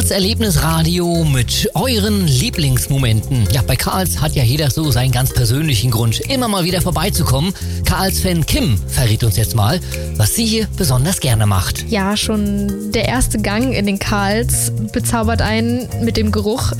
Karls Erlebnisradio mit euren Lieblingsmomenten. Ja, bei Karls hat ja jeder so seinen ganz persönlichen Grund, immer mal wieder vorbeizukommen. Karls-Fan Kim verrät uns jetzt mal, was sie hier besonders gerne macht. Ja, schon der erste Gang in den Karls bezaubert einen mit dem Geruch.